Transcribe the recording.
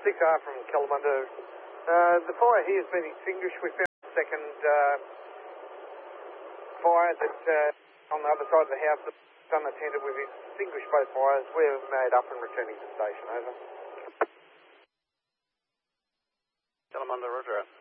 6R from Kalamunda. The fire here has been extinguished. We found a second fire that on the other side of the house that's unattended. We've extinguished both fires. We're made up and returning to station. Over. Kalamunda, roger.